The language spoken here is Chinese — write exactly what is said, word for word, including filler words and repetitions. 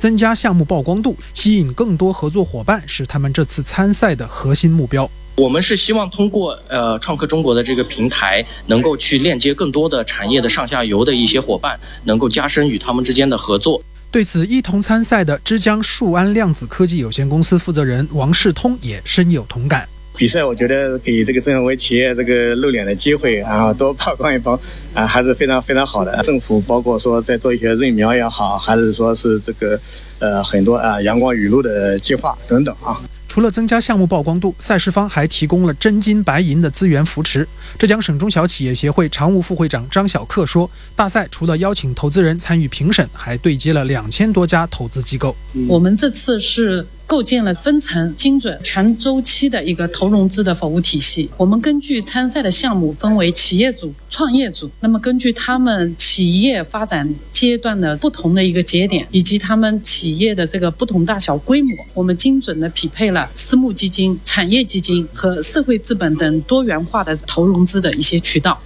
增加项目曝光度，吸引更多合作伙伴，是他们这次参赛的核心目标。 我们是希望通过呃创客中国的这个平台，能够去链接更多的产业的上下游的一些伙伴，能够加深与他们之间的合作。 对此，一同参赛的之江数安量子科技有限公司负责人王世通也深有同感。 比赛我觉得给这个正为企业这个露脸的机会，然后多曝光一曝啊，还是非常非常好的。政府包括说在做一些润苗也好，还是说是这个呃很多啊阳光雨露的计划等等啊。 除了增加项目曝光度，赛事方还提供了真金白银的资源扶持。浙江省中小企业协会常务副会长张小克说，大赛除了邀请投资人参与评审，还对接了两千多家投资机构。 我们这次是构建了分层、精准、全周期的一个投融资的服务体系。我们根据参赛的项目分为企业组、创业组，那么根据他们企业发展阶段的不同的一个节点，以及他们企业的这个不同大小规模，我们精准的匹配了私募基金、产业基金和社会资本等多元化的投融资的一些渠道。